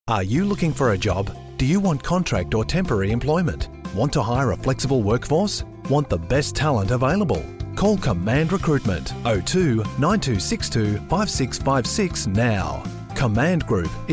Are you looking for a job? Do you want contract or temporary employment? Want to hire a flexible workforce? Want the best talent available? Call Command Recruitment 02 9262 5656 now. Command Group